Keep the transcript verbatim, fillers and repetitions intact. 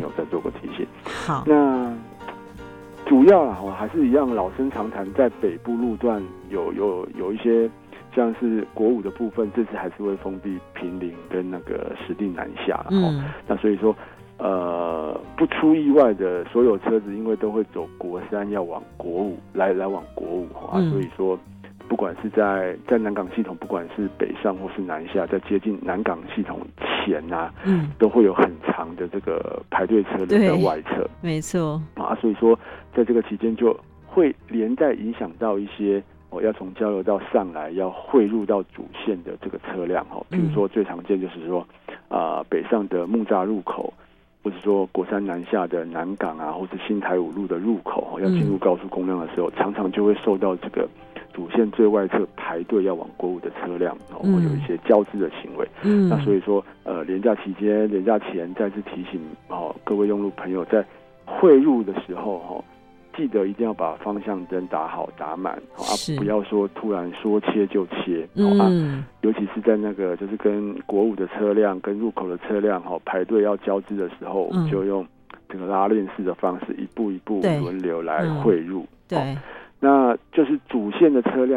友再做个提醒。 好， 那主要啊，我还是一样老生常谈，在北部路段有有有一些像是国五的部分，这次还是会封闭坪林跟那个石碇南下。嗯，那所以说。呃，不出意外的，所有车子因为都会走国三，要往国五来来往国五啊，嗯、所以说，不管是在在南港系统，不管是北上或是南下，在接近南港系统前啊，嗯，都会有很长的这个排队车流在外侧， 没错啊，所以说在这个期间就会连带影响到一些。哦，要从交流道上来，要汇入到主线的这个车辆哦，比如说最常见就是说，啊、呃，北上的木栅入口，或者说国三南下的南港啊，或是新台五路的入口，哦，要进入高速公路的时候，嗯、常常就会受到这个主线最外侧排队要往国五的车辆，哦，会有一些交织的行为。嗯，那所以说，呃，连假期间、连假前再次提醒哦，各位用路朋友在汇入的时候，哦。记得一定要把方向灯打好打满啊，不要说突然说切就切，嗯、啊，尤其是在那个就是跟国五的车辆跟入口的车辆哈排队要交织的时候，我们就用这个拉链式的方式一步一步轮流来汇入。 对， 那就是主线的车辆。